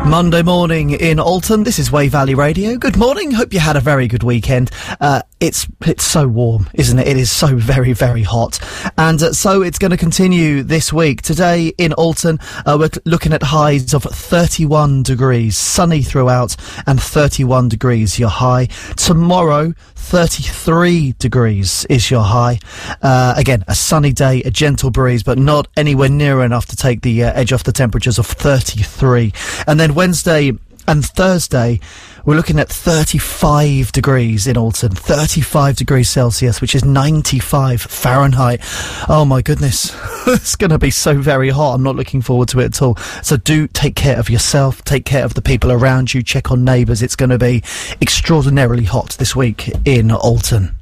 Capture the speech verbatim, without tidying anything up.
Monday morning in Alton. This is Way Valley Radio. Good morning. Hope you had a very good weekend. Uh, it's it's so warm, isn't it? It is so very, very hot. And uh, so it's going to continue this week. Today in Alton, uh, we're looking at highs of thirty-one degrees, sunny throughout, and thirty-one degrees your high. Tomorrow, thirty-three degrees is your high. Uh, again, a sunny day, a gentle breeze, but not anywhere near enough to take the uh, edge off the temperatures of thirty-three. And then Wednesday and Thursday, we're looking at thirty-five degrees in Alton, thirty-five degrees Celsius, which is ninety-five Fahrenheit. Oh my goodness, it's going to be so very hot. I'm not looking forward to it at all. So do take care of yourself, take care of the people around you, check on neighbours. It's going to be extraordinarily hot this week in Alton.